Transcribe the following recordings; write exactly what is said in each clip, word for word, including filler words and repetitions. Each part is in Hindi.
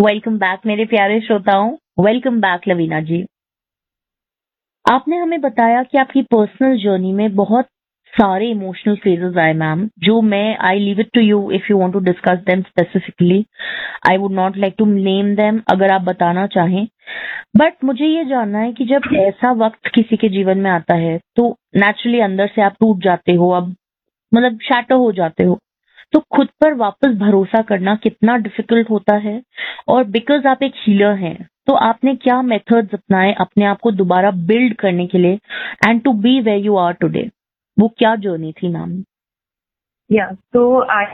वेलकम बैक मेरे प्यारे श्रोताओं, वेलकम बैक लवीना जी। आपने हमें बताया कि आपकी पर्सनल जर्नी में बहुत सारे इमोशनल फेजेस आए मैम, जो मैं I leave it to you if you want to discuss them specifically. I would not like to name them अगर आप बताना चाहें, बट मुझे ये जानना है कि जब ऐसा वक्त किसी के जीवन में आता है तो नेचुरली अंदर से आप टूट जाते हो, अब मतलब शैटर हो जाते हो, तो खुद पर वापस भरोसा करना कितना डिफिकल्ट होता है। और बिकॉज आप एक हीलर हैं, तो आपने क्या मेथड्स अपनाए अपने आप को दोबारा बिल्ड करने के लिए and to be where you are today? वो क्या जर्नी थी मैम? या तो आई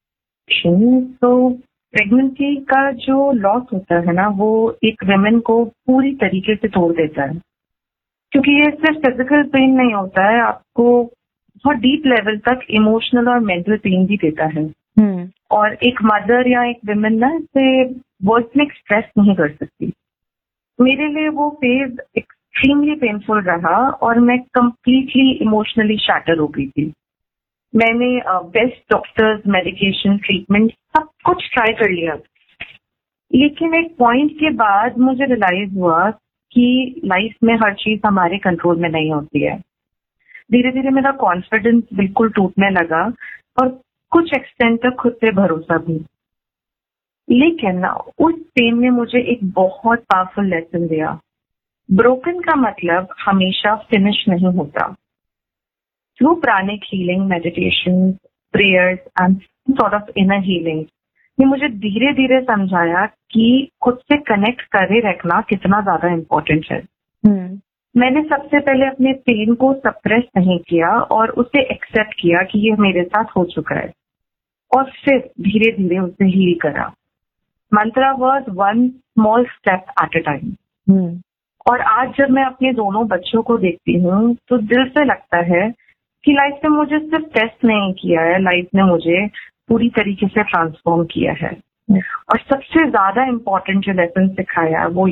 तो प्रेगनेंसी का जो लॉस होता है ना, वो एक वुमेन को पूरी तरीके से तोड़ देता है, क्योंकि ये सिर्फ फिजिकल पेन नहीं होता है, आपको बहुत डीप लेवल तक इमोशनल और मेंटल पेन भी देता है। hmm. और एक मदर या एक विमेन ना इसे वर्ड्स में एक्सप्रेस नहीं कर सकती। मेरे लिए वो फेज एक्सट्रीमली पेनफुल रहा और मैं कंप्लीटली इमोशनली शैटर हो गई थी। मैंने बेस्ट डॉक्टर्स, मेडिकेशन, ट्रीटमेंट सब कुछ ट्राई कर लिया, लेकिन एक पॉइंट के बाद मुझे रियलाइज हुआ कि लाइफ में हर चीज हमारे कंट्रोल में नहीं होती है। धीरे धीरे मेरा कॉन्फिडेंस बिल्कुल टूटने लगा और कुछ एक्सटेंट तक खुद पे भरोसा भी। लेकिन उस पेन ने मुझे एक बहुत पावरफुल लेसन दिया। ब्रोकन का मतलब हमेशा फिनिश नहीं होता। Through pranic healing, meditation, prayers and sort of inner healing ने मुझे धीरे धीरे समझाया कि खुद से कनेक्ट करे रखना कितना ज्यादा इम्पोर्टेंट है। hmm. मैंने सबसे पहले अपने पेन को सप्रेस नहीं किया और उसे एक्सेप्ट किया कि ये मेरे साथ हो चुका है, और फिर धीरे धीरे उसे हील करा। मंत्रा was one small step at a time. और आज जब मैं अपने दोनों बच्चों को देखती हूँ तो दिल से लगता है कि लाइफ ने मुझे सिर्फ टेस्ट नहीं किया है, लाइफ ने मुझे पूरी तरीके से ट्रांसफॉर्म किया है। और सबसे ज्यादा इम्पोर्टेंट जो लेसन सिखाया वो